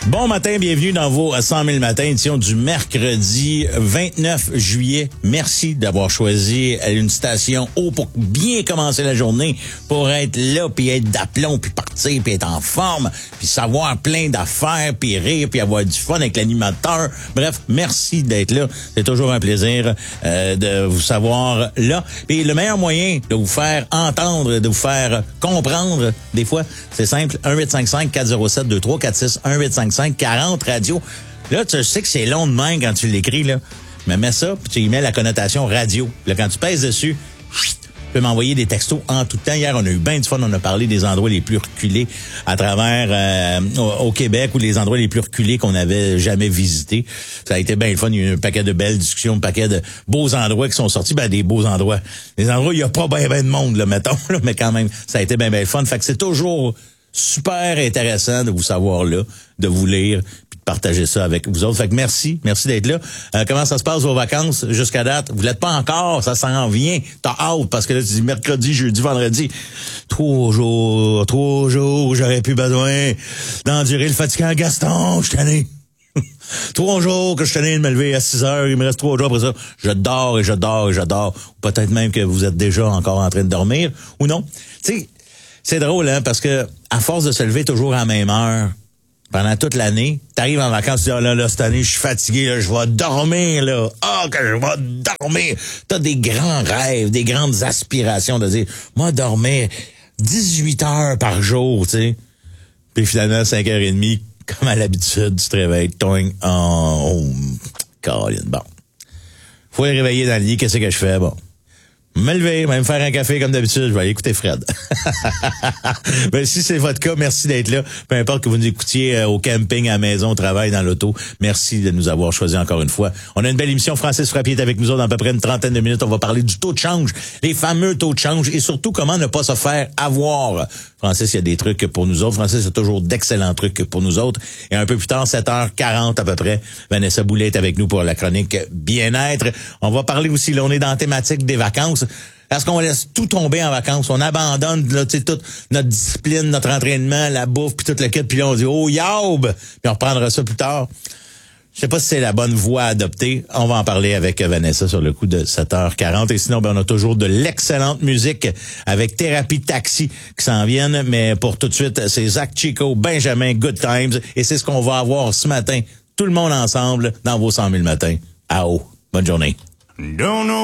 Bon matin, bienvenue dans vos 100 000 matins, édition du mercredi 29 juillet. Merci d'avoir choisi une station haut pour bien commencer la journée, pour être là, puis être d'aplomb, puis partir, puis être en forme, puis savoir plein d'affaires, puis rire, puis avoir du fun avec l'animateur. Bref, merci d'être là. C'est toujours un plaisir de vous savoir là. Puis le meilleur moyen de vous faire entendre, de vous faire comprendre, des fois, c'est simple, 1-855-407-2346, 1-855-40 radio. Là, tu sais que c'est long de main quand tu l'écris, là. Mais mets ça, puis tu y mets la connotation radio. Là, quand tu pèses dessus, tu peux m'envoyer des textos en tout temps. Hier, on a eu bien du fun. On a parlé des endroits les plus reculés à travers au Québec, ou les endroits les plus reculés qu'on n'avait jamais visités. Ça a été bien le fun. Il y a eu un paquet de belles discussions, un paquet de beaux endroits qui sont sortis. Ben, des beaux endroits. Des endroits où il n'y a pas bien de monde, là, mettons. Là, mais quand même, ça a été bien le fun. Fait que c'est toujours super intéressant de vous savoir là, de vous lire, puis de partager ça avec vous autres. Fait que merci d'être là. Comment ça se passe vos vacances jusqu'à date? Vous l'êtes pas encore, ça s'en vient. T'as hâte, parce que là, tu dis mercredi, jeudi, vendredi. 3 jours, j'aurais plus besoin d'endurer le fatigant Gaston, je suis tanné. 3 jours que je suis tanné de me lever à 6 heures, il me reste 3 jours après ça. Je dors. Ou peut-être même que vous êtes déjà encore en train de dormir, ou non. Tu sais, c'est drôle, hein, parce que à force de se lever toujours à la même heure, pendant toute l'année, t'arrives en vacances, tu dis, là, cette année, je suis fatigué, là, je vais dormir, là. Que je vais dormir. T'as des grands rêves, des grandes aspirations de dire, moi, dormir 18 heures par jour, tu sais. Puis finalement, 5h30, comme à l'habitude, tu te réveilles, Caroline, bon. Faut les réveiller dans le lit, qu'est-ce que je fais? Bon. Me lever, même faire un café comme d'habitude, je vais aller écouter Fred. Ben, si c'est votre cas, merci d'être là. Peu importe que vous nous écoutiez au camping, à la maison, au travail, dans l'auto. Merci de nous avoir choisi encore une fois. On a une belle émission. Francis Frappier est avec nous autres dans à peu près une trentaine de minutes. On va parler du taux de change, les fameux taux de change, et surtout comment ne pas se faire avoir. Francis, il y a des trucs pour nous autres. Francis a toujours d'excellents trucs pour nous autres. Et un peu plus tard, 7h40 à peu près, Vanessa Boulet est avec nous pour la chronique bien-être. On va parler aussi, là, on est dans la thématique des vacances. Est-ce qu'on laisse tout tomber en vacances? On abandonne là, toute notre discipline, notre entraînement, la bouffe, puis tout le kit, puis là, on dit « Oh, yaoub! » Puis on reprendra ça plus tard. Je sais pas si c'est la bonne voie à adopter. On va en parler avec Vanessa sur le coup de 7h40. Et sinon, on a toujours de l'excellente musique avec Thérapie Taxi qui s'en viennent. Mais pour tout de suite, c'est Zach Chico, Benjamin, Good Times. Et c'est ce qu'on va avoir ce matin, tout le monde ensemble, dans vos 100 000 matins. À haut. Bonne journée.